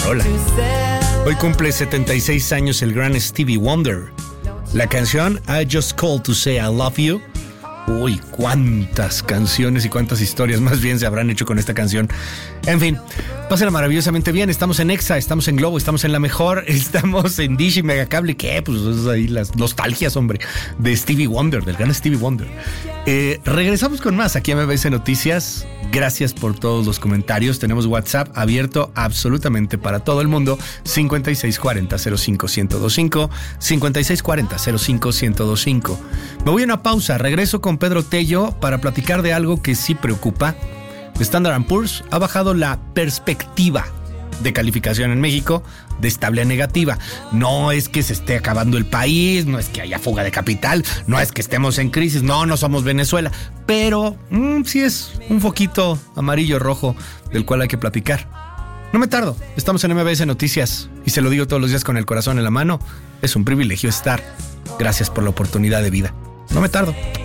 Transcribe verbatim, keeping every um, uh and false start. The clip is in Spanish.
rola. Hoy cumple setenta y seis años el gran Stevie Wonder. La canción I Just Called to Say I Love You. Uy, cuántas canciones y cuántas historias más bien se habrán hecho con esta canción. En fin, pásenla maravillosamente bien. Estamos en Exa, estamos en Globo, estamos en La Mejor, estamos en Dish y Megacable. ¿Qué? Pues es ahí las nostalgias, hombre, de Stevie Wonder, del gran Stevie Wonder. Eh, regresamos con más aquí a M B S Noticias. Gracias por todos los comentarios. Tenemos WhatsApp abierto absolutamente para todo el mundo. cincuenta y seis cuarenta cero cinco uno cero dos cinco, cincuenta y seis cuarenta cero cinco uno cero dos cinco. Me voy a una pausa. Regreso con Pedro Tello para platicar de algo que sí preocupa. Standard and Poor's ha bajado la perspectiva de calificación en México de estable a negativa. No es que se esté acabando el país, no es que haya fuga de capital, no es que estemos en crisis, no, no somos Venezuela, pero mmm, sí es un foquito amarillo rojo del cual hay que platicar. No me tardo, estamos en M B S Noticias y se lo digo todos los días con el corazón en la mano. Es un privilegio estar. Gracias por la oportunidad de vida. No me tardo.